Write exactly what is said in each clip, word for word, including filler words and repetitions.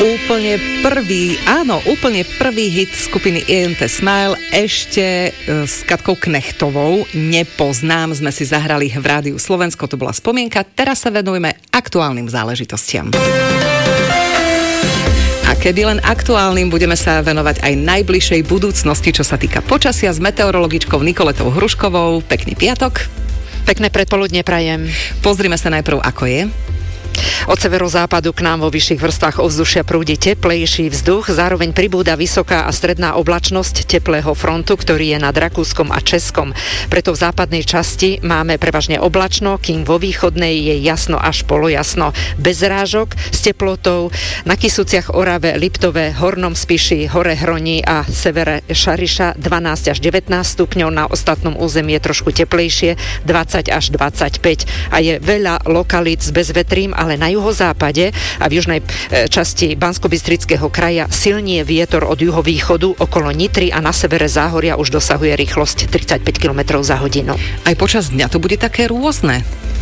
Úplne prvý, áno, úplne prvý hit skupiny í en té Smile ešte s Katkou Knechtovou. Nepoznám, sme si zahrali v Rádiu Slovensko, to bola spomienka. Teraz sa venujeme aktuálnym záležitostiam. A keby len aktuálnym, budeme sa venovať aj najbližšej budúcnosti, čo sa týka počasia s meteorologičkou Nikoletou Hruškovou. Pekný piatok. Pekné predpoludne prajem. Pozrime sa najprv, ako je. Od severozápadu k nám vo vyšších vrstvách ovzdušia prúdi teplejší vzduch, zároveň pribúda vysoká a stredná oblačnosť teplého frontu, ktorý je nad Rakúskom a Českom. Preto v západnej časti máme prevažne oblačno, kým vo východnej je jasno až polojasno. Bez zrážok, s teplotou na Kysuciach, Orave, Liptove, Hornom Spiši, Hore Hroní a severe Šariša dvanásť až devätnásť stupňov, na ostatnom území je trošku teplejšie dvadsať až dvadsaťpäť a je veľa lokalít s bezvetrím, ale na juhozápade a v južnej časti Banskobystrického kraja silnie vietor od juhovýchodu okolo Nitry a na severe Záhoria už dosahuje rýchlosť tridsaťpäť kilometrov za hodinu. Aj počas dňa to bude také rôzne.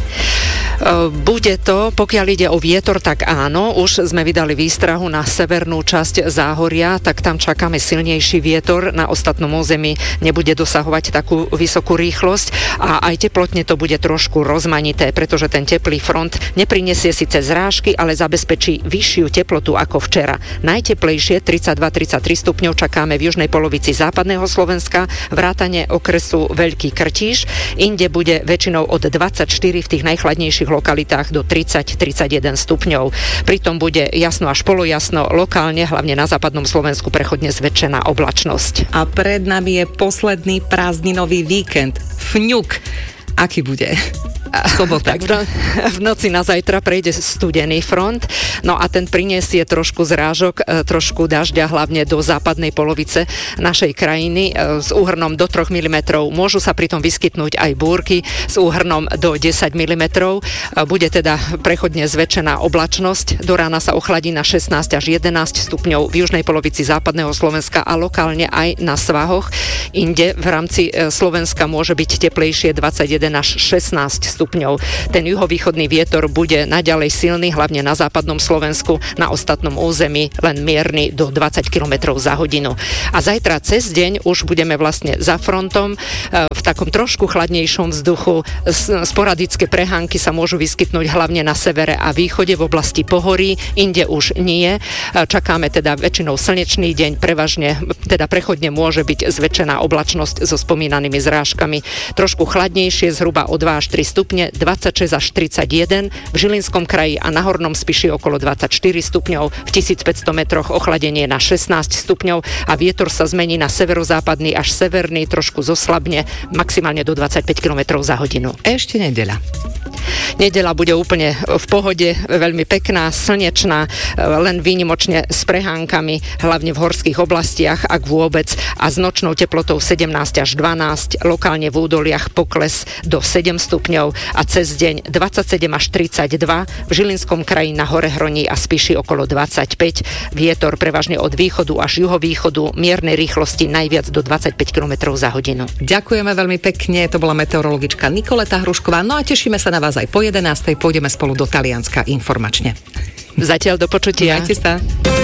Bude to, pokiaľ ide o vietor, tak áno, už sme vydali výstrahu na severnú časť Záhoria, tak tam čakáme silnejší vietor, na ostatnom území nebude dosahovať takú vysokú rýchlosť a aj teplotne to bude trošku rozmanité, pretože ten teplý front neprinesie síce zrážky, ale zabezpečí vyššiu teplotu ako včera. Najteplejšie tridsaťdva tridsaťtri stupňov čakáme v južnej polovici západného Slovenska, vrátane okresu Veľký Krtíš, inde bude väčšinou od dvadsaťštyri, v tých najchladnejších lokalitách do tridsať tridsaťjeden stupňov. Pritom bude jasno až polojasno, lokálne, hlavne na západnom Slovensku, prechodne zväčšená oblačnosť. A pred nami je posledný prázdninový víkend. Fňuk. Aký bude? Sobota. Tak v noci na zajtra prejde studený front, no a ten prinesie trošku zrážok, trošku dažďa, hlavne do západnej polovice našej krajiny s úhrnom do troch milimetrov. Môžu sa pritom vyskytnúť aj búrky s úhrnom do desať milimetrov. Bude teda prechodne zväčšená oblačnosť. Do rána sa ochladí na šestnásť až jedenásť stupňov v južnej polovici západného Slovenska a lokálne aj na svahoch. Inde v rámci Slovenska môže byť teplejšie dvadsaťjeden až šestnásť stupňov. Ten juhovýchodný vietor bude naďalej silný, hlavne na západnom Slovensku, na ostatnom území len mierny do dvadsať kilometrov za hodinu. A zajtra cez deň už budeme vlastne za frontom v takom trošku chladnejšom vzduchu. Sporadické prehánky sa môžu vyskytnúť hlavne na severe a východe v oblasti pohorí, inde už nie. Čakáme teda väčšinou slnečný deň, prevažne teda prechodne môže byť zväčšená oblačnosť so spomínanými zrážkami. Trošku chladnejšie, zhruba o dva až tri stupne, dvadsaťšesť až tridsaťjeden, v Žilinskom kraji a na Hornom Spiši okolo dvadsaťštyri stupňov, v tisícpäťsto metroch ochladenie na šestnásť stupňov a vietor sa zmení na severozápadný až severný, trošku zoslabne, maximálne do dvadsaťpäť kilometrov za hodinu. Ešte nedeľa. Nedeľa bude úplne v pohode, veľmi pekná, slnečná, len výnimočne s prehánkami, hlavne v horských oblastiach, ak vôbec, a s nočnou teplotou sedemnásť až dvanásť, lokálne v údoliach pokles do sedem stupňov a cez deň dvadsaťsedem až tridsaťdva, v Žilinskom kraji na Hore Hroní a Spiši okolo dvadsaťpäť, vietor prevažne od východu až juhovýchodu, miernej rýchlosti najviac do dvadsaťpäť kilometrov za hodinu. Ďakujeme veľmi pekne, to bola meteorologička Nikoleta Hrušková, no a tešíme sa na vás aj po jedenástej, pôjdeme spolu do Talianska informačne. Zatiaľ do počutia. Majte sa.